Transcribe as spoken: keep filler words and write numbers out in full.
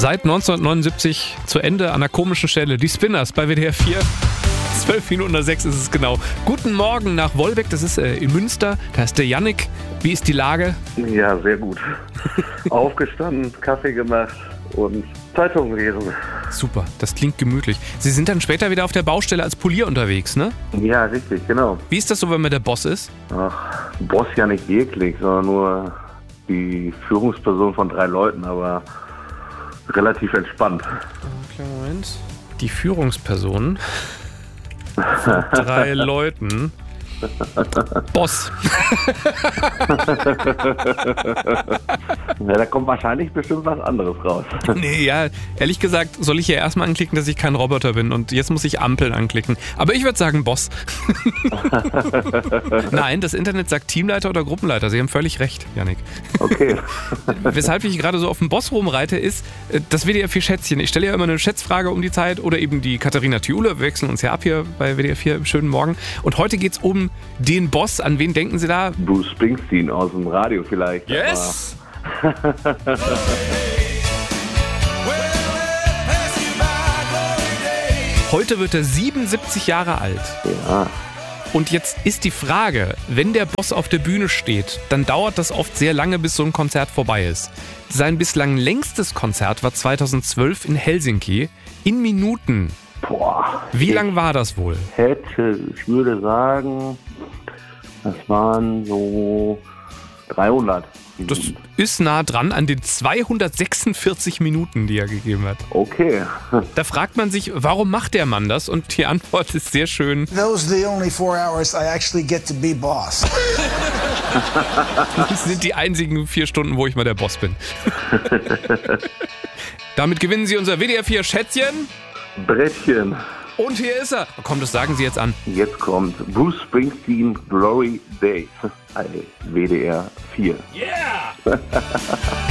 Seit neunzehnhundertneunundsiebzig zu Ende an einer komischen Stelle. Die Spinners bei W D R vier. zwölf Minuten nach sechs ist es genau. Guten Morgen nach Wolbeck, das ist äh, in Münster. Da ist der Jannik. Wie ist die Lage? Ja, sehr gut. Aufgestanden, Kaffee gemacht und Zeitung gelesen. Super, das klingt gemütlich. Sie sind dann später wieder auf der Baustelle als Polier unterwegs, ne? Ja, richtig, genau. Wie ist das so, wenn man der Boss ist? Ach, Boss ja nicht wirklich, sondern nur die Führungsperson von drei Leuten, aber relativ entspannt. Kleinen Moment. Die Führungsperson von drei Leuten. Boss. Ja, da kommt wahrscheinlich bestimmt was anderes raus. Nee, ja, ehrlich gesagt soll ich ja erstmal anklicken, dass ich kein Roboter bin und jetzt muss ich Ampeln anklicken. Aber ich würde sagen Boss. Nein, das Internet sagt Teamleiter oder Gruppenleiter. Sie haben völlig recht, Jannik. Okay. Weshalb ich gerade so auf dem Boss rumreite, ist das W D R vier Schätzchen. Ich stelle ja immer eine Schätzfrage um die Zeit oder eben die Katharina Thiele. Wir wechseln uns ja ab hier bei W D R vier im schönen Morgen. Und heute geht es um den Boss. An wen denken Sie da? Bruce Springsteen aus dem Radio vielleicht. Yes! Heute wird er siebenundsiebzig Jahre alt. Ja. Und jetzt ist die Frage, wenn der Boss auf der Bühne steht, dann dauert das oft sehr lange, bis so ein Konzert vorbei ist. Sein bislang längstes Konzert war zweitausendzwölf in Helsinki in Minuten. Boah. Wie lang war das wohl? Hätte, ich würde sagen, das waren so dreihundert. Das ist nah dran an den zweihundertsechsundvierzig Minuten, die er gegeben hat. Okay. Da fragt man sich, warum macht der Mann das? Und die Antwort ist sehr schön. Those are the only four hours I actually get to be boss. Das sind die einzigen vier Stunden, wo ich mal der Boss bin. Damit gewinnen Sie unser W D R vier Schätzchen. Brettchen. Und hier ist er. Komm, das sagen Sie jetzt an. Jetzt kommt Bruce Springsteen Glory Days bei W D R vier. Yeah!